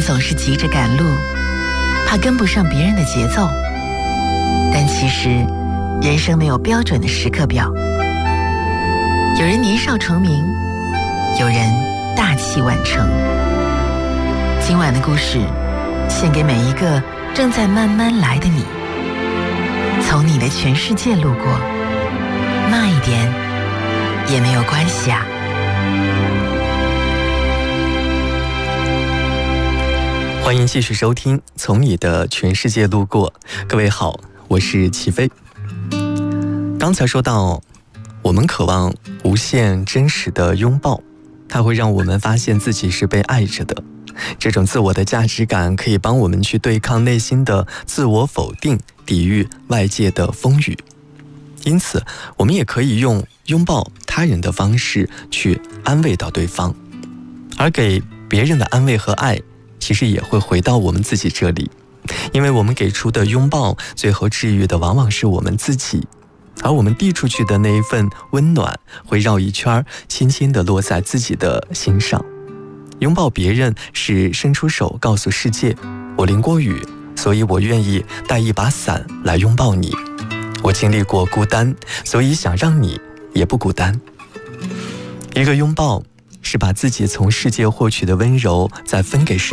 总是急着赶路，怕跟不上别人的节奏。但其实，人生没有标准的时刻表。有人年少成名，有人大器晚成。今晚的故事，献给每一个正在慢慢来的你。从你的全世界路过，慢一点也没有关系啊。 欢迎继续收听《从你的全世界路过》。各位好，我是齐飞。刚才说到，我们渴望无限真实的拥抱，它会让我们发现自己是被爱着的。这种自我的价值感可以帮我们去对抗内心的自我否定，抵御外界的风雨。因此，我们也可以用拥抱他人的方式去安慰到对方，而给别人的安慰和爱，其实也会回到我们自己这里。因为我们给出的拥抱，最后治愈的往往是我们自己，而我们递出去的那一份温暖，会绕一圈，轻轻地落在自己的心上。拥抱别人是伸出手告诉世界，我淋过雨，所以我愿意带一把伞来拥抱你。我经历过孤单，所以想让你也不孤单。一个拥抱是把自己从世界获取的温柔再分给世界。